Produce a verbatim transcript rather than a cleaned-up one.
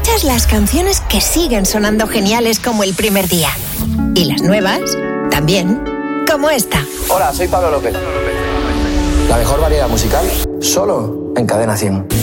Escuchas las canciones que siguen sonando geniales como el primer día. Y las nuevas, también, como esta. Hola, soy Pablo López. La mejor variedad musical, solo en Cadena cien.